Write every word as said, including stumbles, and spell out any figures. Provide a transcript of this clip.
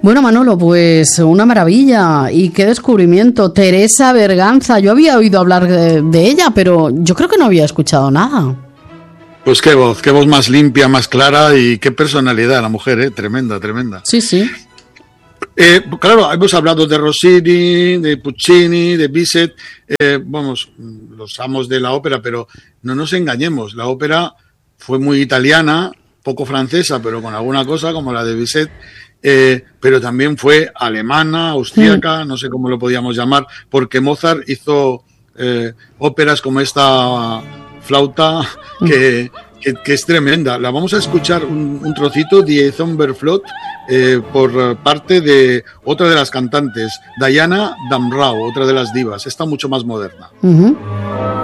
Bueno, Manolo, pues una maravilla y qué descubrimiento. Teresa Berganza, yo había oído hablar de, de ella, pero yo creo que no había escuchado nada. Pues qué voz, qué voz más limpia, más clara y qué personalidad la mujer, ¿eh? Tremenda, tremenda. Sí, sí. Eh, claro, hemos hablado de Rossini, de Puccini, de Bizet, eh, vamos, los amos de la ópera, pero no nos engañemos, la ópera fue muy italiana, poco francesa, pero con alguna cosa como la de Bizet, eh, pero también fue alemana, austríaca, mm. no sé cómo lo podíamos llamar, porque Mozart hizo eh, óperas como esta flauta que, que, que es tremenda. La vamos a escuchar un, un trocito, Die Zauberflöte, eh, por parte de otra de las cantantes, Diana Damrau, otra de las divas, esta mucho más moderna. Uh-huh.